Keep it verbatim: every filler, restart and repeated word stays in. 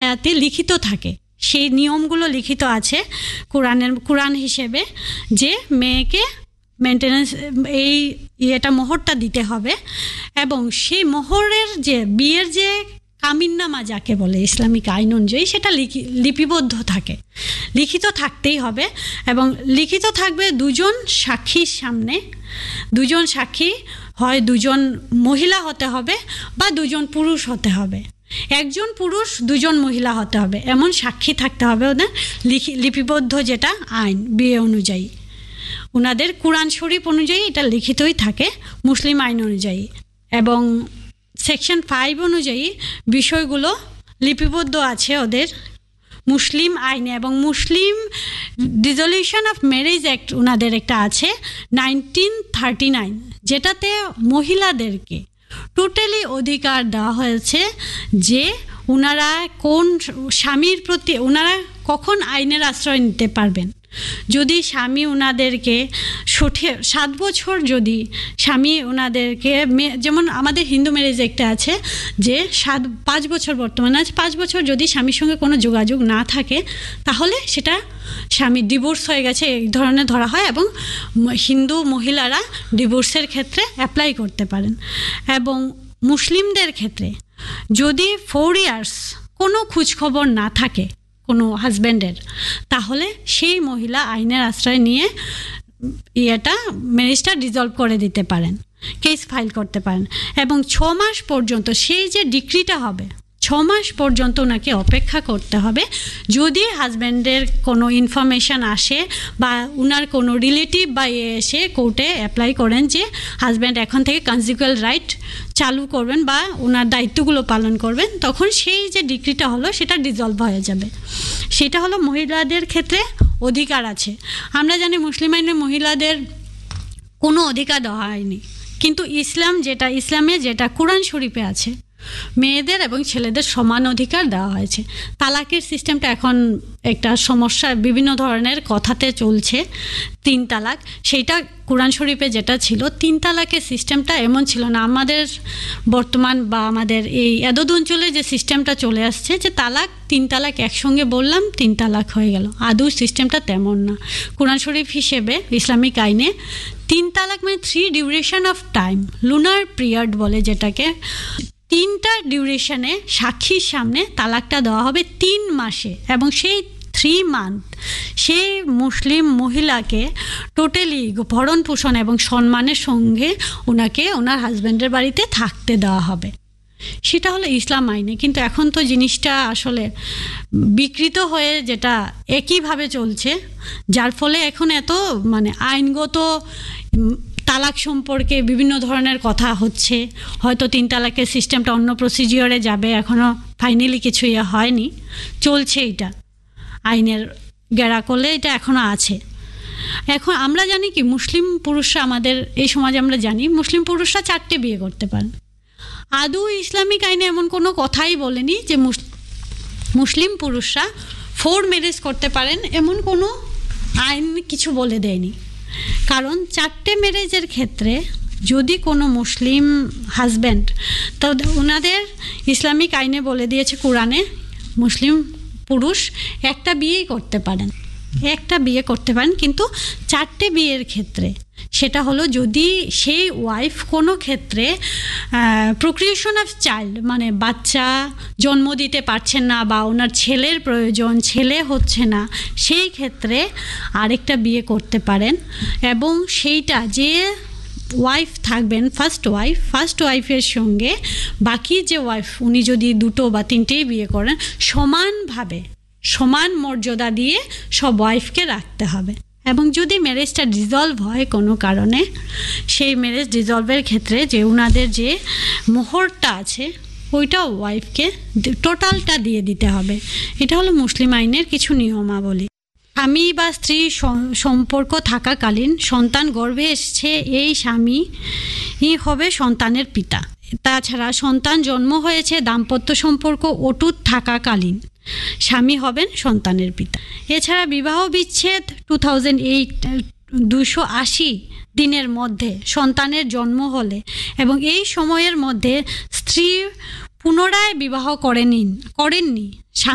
আয়াতে লিখিত থাকে, সেই নিয়মগুলো লিখিত আছে কোরআনের কোরআন হিসেবে, যে মেয়েকে মেনটেন্যান্স এই ইয়েটা মোহরটা দিতে হবে, এবং সেই মোহরের যে বিয়ের যে কামিননামা যাকে বলে ইসলামিক আইন অনুযায়ী সেটা লিপিবদ্ধ থাকে, লিখিত থাকতেই হবে। এবং লিখিত থাকবে দুজন সাক্ষীর সামনে, দুজন সাক্ষী হয় দুজন মহিলা হতে হবে বা দুজন পুরুষ হতে হবে, একজন পুরুষ দুজন মহিলা হতে হবে, এমন সাক্ষী থাকতে হবে ওদের লিপিবদ্ধ যেটা আইন বিয়ে অনুযায়ী। ওনাদের কোরআন শরীফ অনুযায়ী এটা লিখিতই থাকে মুসলিম আইন অনুযায়ী, এবং সেকশন ফাইভ অনুযায়ী বিষয়গুলো লিপিবদ্ধ আছে ওদের মুসলিম আইনে। এবং মুসলিম ডিসলিউশন অফ ম্যারেজ অ্যাক্ট ওনাদের একটা আছে নাইনটিন থার্টি নাইন, যেটাতে মহিলাদেরকে টোটালি অধিকার দেওয়া হয়েছে যে ওনারা কোন স্বামীর প্রতি ওনারা কখন আইনের আশ্রয় নিতে পারবেন। যদি স্বামী ওনাদেরকে সঠিক সাত বছর যদি স্বামী ওনাদেরকে, যেমন আমাদের হিন্দু ম্যারেজ একটা আছে যে সাত পাঁচ বছর বর্তমানে আছে, পাঁচ বছর যদি স্বামীর সঙ্গে কোনো যোগাযোগ না থাকে তাহলে সেটা স্বামী ডিভোর্স হয়ে গেছে এই ধরনের ধরা হয়, এবং হিন্দু মহিলারা ডিভোর্সের ক্ষেত্রে অ্যাপ্লাই করতে পারেন। এবং মুসলিমদের ক্ষেত্রে যদি ফোর ইয়ার্স কোনো খোঁজখবর না থাকে কোনো হাজব্যান্ডের, তাহলে সেই মহিলা আইনের আশ্রয় নিয়ে ইয়েটা ম্যারেজটা ডিসলভ করে দিতে পারেন, কেস ফাইল করতে পারেন। এবং ছ মাস পর্যন্ত সেই যে ডিক্রিটা হবে ছ মাস পর্যন্ত ওনাকে অপেক্ষা করতে হবে। যদি হাজব্যান্ডের কোনো ইনফরমেশান আসে বা ওনার কোনো রিলেটিভ বা এসে কোর্টে অ্যাপ্লাই করেন যে হাজব্যান্ড এখন থেকে কনজুগাল রাইট চালু করবেন বা ওনার দায়িত্বগুলো পালন করবেন, তখন সেই যে ডিক্রিটা হলো সেটা ডিসলভ হয়ে যাবে। সেটা হলো মহিলাদের ক্ষেত্রে অধিকার আছে। আমরা জানি মুসলিম আইনে মহিলাদের কোনো অধিকার দেওয়া হয়নি, কিন্তু ইসলাম যেটা ইসলামে যেটা কোরআন শরীফে আছে মেয়েদের এবং ছেলেদের সমান অধিকার দেওয়া হয়েছে। তালাকের সিস্টেমটা এখন একটা সমস্যা, বিভিন্ন ধরনের কথাতে চলছে তিন তালাক, সেইটা কোরআন শরীফে যেটা ছিল তিন তালাকের সিস্টেমটা এমন ছিল না। আমাদের বর্তমান বা আমাদের এই এদদ অঞ্চলে যে সিস্টেমটা চলে আসছে যে তালাক তিন তালাক একসঙ্গে বললাম তিন তালাক হয়ে গেল, আদৌ সিস্টেমটা তেমন না। কোরআন শরীফ হিসেবে ইসলামিক আইনে তিন তালাক মানে three duration of time, lunar period বলে যেটাকে, তিনটা ডিউরেশনে সাক্ষীর সামনে তালাকটা দেওয়া হবে তিন মাসে, এবং সেই থ্রি মান্থ সেই মুসলিম মহিলাকে টোটালি ভরণ পোষণ এবং সম্মানের সঙ্গে ওনাকে ওনার হাজব্যান্ডের বাড়িতে থাকতে দেওয়া হবে। সেটা হলো ইসলাম আইনে। কিন্তু এখন তো জিনিসটা আসলে বিকৃত হয়ে যেটা একইভাবে চলছে, যার ফলে এখন এত মানে আইনগত তালাক সম্পর্কে বিভিন্ন ধরনের কথা হচ্ছে। হয়তো তিন তালাকের সিস্টেমটা অন্য প্রসিজিওরে যাবে, এখনও ফাইনালি কিছু ইয়ে হয়নি, চলছে এটা আইনের গেরা করলে, এটা এখনও আছে। এখন আমরা জানি কি মুসলিম পুরুষরা, আমাদের এই সমাজে আমরা জানি মুসলিম পুরুষরা চারটে বিয়ে করতে পারেন। আদৌ ইসলামিক আইনে এমন কোনো কথাই বলেনি যে মুসলিম পুরুষরা ফোর ম্যারেজ করতে পারেন, এমন কোনো আইন কিছু বলে দেয়নি। কারণ চারটে ম্যারেজের ক্ষেত্রে যদি কোনো মুসলিম হাজব্যান্ড, তো ওনাদের ইসলামিক আইনে বলে দিয়েছে কোরআনে মুসলিম পুরুষ একটা বিয়েই করতে পারেন, একটা বিয়ে করতে পারেন, কিন্তু চারটে বিয়ের ক্ষেত্রে সেটা হলো যদি সেই ওয়াইফ কোনো ক্ষেত্রে প্রক্রিয়েশন অফ চাইল্ড মানে বাচ্চা জন্ম দিতে পারছেন না বা ওনার ছেলের প্রয়োজন, ছেলে হচ্ছে না, সেই ক্ষেত্রে আরেকটা বিয়ে করতে পারেন। এবং সেইটা যে ওয়াইফ থাকবেন ফার্স্ট ওয়াইফ ফার্স্ট ওয়াইফের সঙ্গে বাকি যে ওয়াইফ উনি যদি দুটো বা তিনটেই বিয়ে করেন সমানভাবে সমান মর্যাদা দিয়ে সব ওয়াইফকে রাখতে হবে। এবং যদি ম্যারেজটা ডিসলভ হয় কোনো কারণে, সেই ম্যারেজ ডিসলভের ক্ষেত্রে যে ওনাদের যে মোহরটা আছে ওইটা ওয়াইফকে টোটালটা দিয়ে দিতে হবে। এটা হলো মুসলিম আইনের কিছু নিয়মাবলী। স্বামী বা স্ত্রী সম্পর্ক থাকাকালীন সন্তান গর্ভে এসছে, এই স্বামী হবে সন্তানের পিতা। তাছাড়া সন্তান জন্ম হয়েছে দাম্পত্য সম্পর্ক অটুট থাকাকালীন স্বামী হবেন সন্তানের পিতা। এছাড়া বিবাহ বিচ্ছেদ টু থাউজেন্ড এইট দুশো আশি দিনের মধ্যে সন্তানের জন্ম হলে এবং এই সময়ের মধ্যে স্ত্রী পুনরায় বিবাহ করেনি করেননি